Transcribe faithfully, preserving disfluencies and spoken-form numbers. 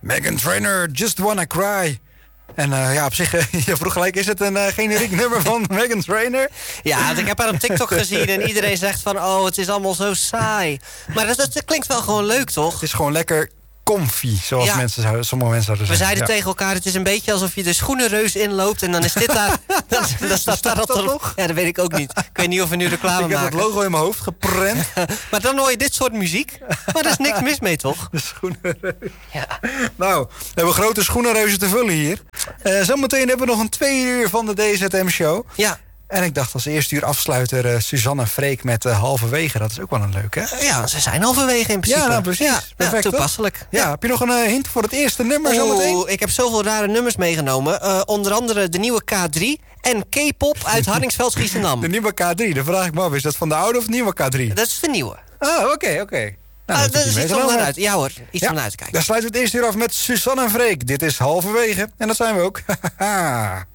Meghan Trainor, Just Wanna Cry. En uh, ja, op zich, uh, je vroeg gelijk, is het een uh, generiek nummer van Meghan Trainor? Ja, ik heb haar op TikTok gezien en iedereen zegt van... oh, het is allemaal zo saai. Maar dat, dat klinkt wel gewoon leuk, toch? Het is gewoon lekker comfy, zoals ja. mensen zouden, sommige mensen zouden zeggen. We zeiden ja. tegen elkaar, het is een beetje alsof je de schoenenreus inloopt... en dan is dit daar... dan, dan staat daar dat nog? Ja, dat weet ik ook niet. Ik weet niet of we nu reclame maken. Ik heb het logo in mijn hoofd geprent. Maar dan hoor je dit soort muziek. Maar daar is niks mis mee, toch? De schoenenreus. Ja. Nou, we hebben grote schoenenreuzen te vullen hier. Uh, zometeen hebben we nog een twee uur van de D Z M-show. Ja. En ik dacht als eerste uur afsluiter uh, Suzanne Freek met uh, Halverwege. Dat is ook wel een leuk, hè? Ja, ze zijn halverwege in principe. Ja, nou, precies. Ja, perfect, ja, toepasselijk. Ja. Ja, heb je nog een uh, hint voor het eerste nummer oh, zometeen? Ik heb zoveel rare nummers meegenomen. Uh, onder andere de nieuwe K drie en K-pop uit Hardingsveld Giesendam. De nieuwe K drie, dan vraag ik me af, is dat van de oude of de nieuwe K drie? Dat is de nieuwe. Oh, oké, oké. Okay. Nou, uh, dat is iets om naar uit. Ja hoor, iets ja, om naar uit te kijken. Dan sluiten we het eerste uur af met Suzanne en Freek. Dit is Halverwege en dat zijn we ook.